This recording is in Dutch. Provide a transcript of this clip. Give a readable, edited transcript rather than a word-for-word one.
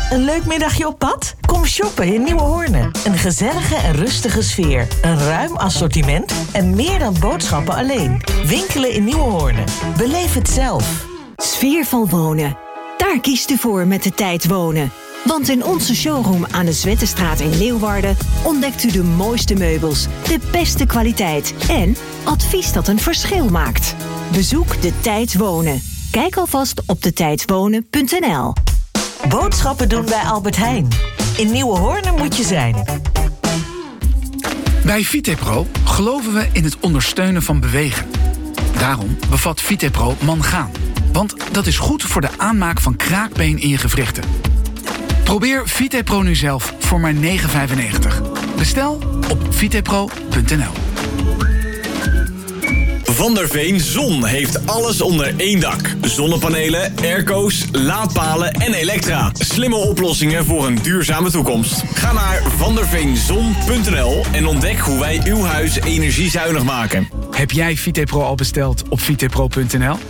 Een leuk middagje op pad? Kom shoppen in Nieuwe Hoornen. Een gezellige en rustige sfeer. Een ruim assortiment en meer dan boodschappen alleen. Winkelen in Nieuwe Hoornen. Beleef het zelf. Sfeervol wonen. Daar kiest u voor met De Tijd Wonen. Want in onze showroom aan de Zwettenstraat in Leeuwarden ontdekt u de mooiste meubels, de beste kwaliteit en advies dat een verschil maakt. Bezoek De Tijd Wonen. Kijk alvast op detijdwonen.nl. Boodschappen doen bij Albert Heijn. In Nieuwe Hoornen moet je zijn. Bij Vitepro geloven we in het ondersteunen van bewegen. Daarom bevat Vitepro mangaan. Want dat is goed voor de aanmaak van kraakbeen in je gewrichten. Probeer Vitepro nu zelf voor maar €9,95. Bestel op vitepro.nl. Van der Veen Zon heeft alles onder één dak. Zonnepanelen, airco's, laadpalen en elektra. Slimme oplossingen voor een duurzame toekomst. Ga naar vanderveenzon.nl en ontdek hoe wij uw huis energiezuinig maken. Heb jij Vitepro al besteld op vitepro.nl?